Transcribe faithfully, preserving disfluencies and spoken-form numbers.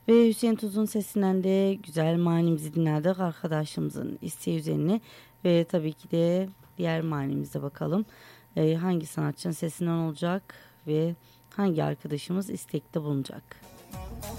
Ve Hüseyin Tuz'un sesinden de güzel manimizi dinledik arkadaşımızın isteği üzerine. Ve tabii ki de diğer manimize bakalım. Ee, hangi sanatçının sesinden olacak ve hangi arkadaşımız istekte bulunacak?